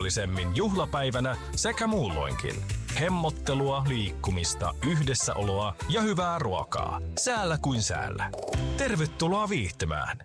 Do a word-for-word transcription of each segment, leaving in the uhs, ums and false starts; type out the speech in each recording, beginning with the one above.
monipuolisemmin juhlapäivänä sekä muulloinkin. Hemmottelua, liikkumista, yhdessäoloa ja hyvää ruokaa. Säällä kuin säällä. Tervetuloa viihtymään!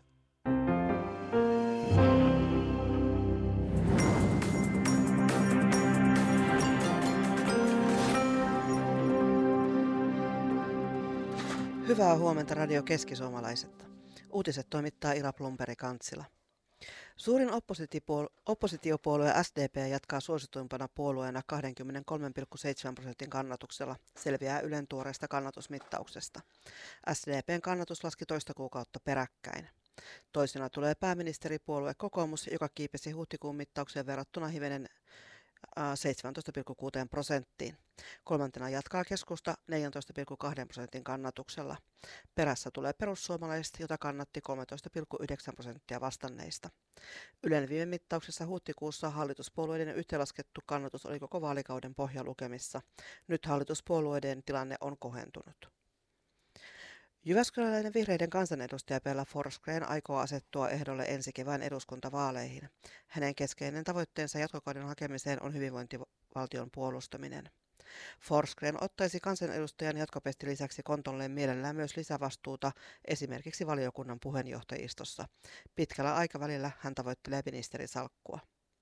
Hyvää huomenta Radio Keskisuomalaiset. Uutiset toimittaa Ira Plumperi-Kantsila. Suurin oppositiopuolue S D P jatkaa suosituimpana puolueena kaksikymmentäkolme pilkku seitsemän prosentin kannatuksella, selviää Ylen tuoreesta kannatusmittauksesta. S D P:n kannatus laski toista kuukautta peräkkäin. Toisena tulee pääministeripuolue Kokoomus, joka kiipesi huhtikuun mittaukseen verrattuna hivenen seitsemäntoista pilkku kuusi prosenttiin. Kolmantena jatkaa keskusta neljätoista pilkku kaksi prosentin kannatuksella. Perässä tulee perussuomalaiset, jota kannatti kolmetoista pilkku yhdeksän prosenttia vastanneista. Ylen viime mittauksessa huhtikuussa hallituspuolueiden yhteenlaskettu kannatus oli koko vaalikauden pohjalukemissa. Nyt hallituspuolueiden tilanne on kohentunut. Jyväskyläläinen vihreiden kansanedustaja Bella Forsgren aikoo asettua ehdolle ensi kevään eduskuntavaaleihin. Hänen keskeinen tavoitteensa jatkokauden hakemiseen on hyvinvointivaltion puolustaminen. Forsgren ottaisi kansanedustajan jatkopesti lisäksi kontolleen mielellään myös lisävastuuta esimerkiksi valiokunnan puheenjohtajistossa. Pitkällä aikavälillä hän tavoittelee ministerisalkkua.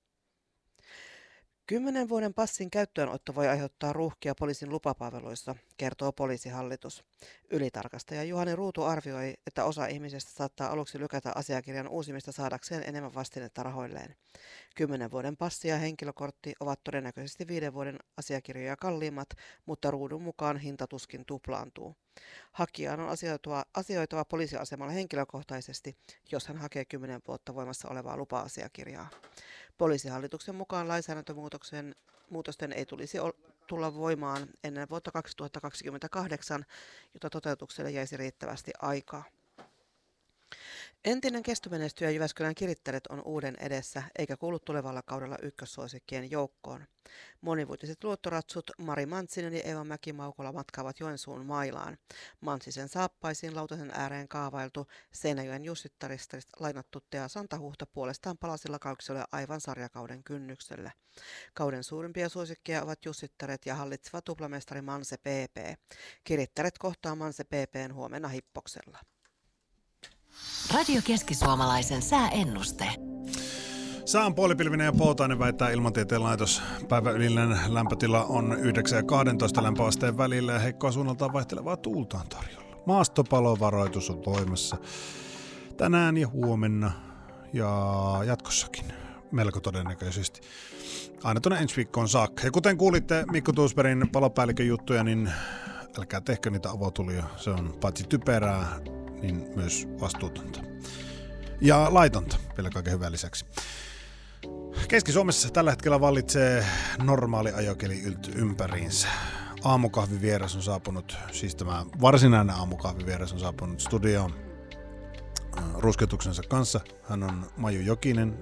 Kymmenen vuoden passin käyttöönotto voi aiheuttaa ruuhkia poliisin lupapalveluissa, kertoo Poliisihallitus. Ylitarkastaja Juhani Ruutu arvioi, että osa ihmisistä saattaa aluksi lykätä asiakirjan uusimista saadakseen enemmän vastinetta rahoilleen. Kymmenen vuoden passi ja henkilökortti ovat todennäköisesti viiden vuoden asiakirjoja kalliimmat, mutta Ruudun mukaan hinta tuskin tuplaantuu. Hakijan on asioitava, asioitava poliisiasemalla henkilökohtaisesti, jos hän hakee kymmenen vuotta voimassa olevaa lupa-asiakirjaa. Poliisihallituksen mukaan lainsäädäntömuutoksen muutosten ei tulisi tulla voimaan ennen vuotta kaksituhattakaksikymmentäkahdeksan, jota toteutukselle jäisi riittävästi aikaa. Entinen kestomenestyjä Jyväskylän Kirittäret on uuden edessä, eikä kuulu tulevalla kaudella ykkössuosikkien joukkoon. Monivuotiset luottoratsut Mari Mantsinen ja Eeva Mäki-Maukola matkaavat Joensuun mailaan. Mantsisen saappaisiin lautasen ääreen kaavailtu Seinäjoen Jussittarista lainattu Tea Santahuhta puolestaan palasi lakaukselle aivan sarjakauden kynnyksellä. Kauden suurimpia suosikkeja ovat Jussittaret ja hallitseva tuplamestari Manse P P. Kirittäret kohtaa Manse P P:n huomenna Hippoksella. Radio Keskisuomalaisen sääennuste. Sää on puolipilvinen ja poutainen, väittää Ilmatieteen laitos. Päivän ylinen lämpötila on yhdeksän ja kaksitoista lämpöasteen välillä ja heikkoa suunnaltaan vaihtelevaa tuulta on tarjolla. Maastopalovaroitus on voimassa tänään ja huomenna ja jatkossakin melko todennäköisesti. Aina tuonne ensi viikkoon saakka. Ja kuten kuulitte Mikko Tuusbergin palopäällikön juttuja, niin älkää tehkö niitä avotulia. Se on paitsi typerää, niin myös vastuutonta. Ja laitonta, vielä kaiken hyvän lisäksi. Keski-Suomessa tällä hetkellä vallitsee normaali ajokeli ympäriinsä. Aamukahvivieras on saapunut, siis tämä varsinainen aamukahvivieras on saapunut studioon rusketuksensa kanssa. Hän on Maju Jokinen,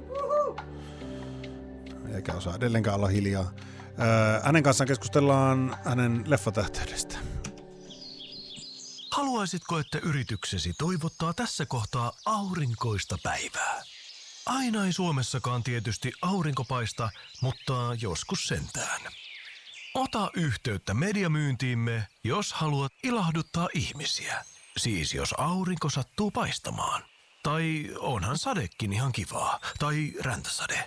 eikä osaa edelleenkään olla hiljaa. Hänen kanssaan keskustellaan hänen leffatähteydestä. Haluaisitko, että yrityksesi toivottaa tässä kohtaa aurinkoista päivää? Aina ei Suomessakaan tietysti aurinko paista, mutta joskus sentään. Ota yhteyttä mediamyyntiimme, jos haluat ilahduttaa ihmisiä. Siis jos aurinko sattuu paistamaan. Tai onhan sadekin ihan kivaa. Tai räntäsade.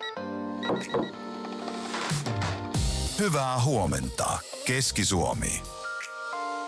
Hyvää huomenta, Keski-Suomi.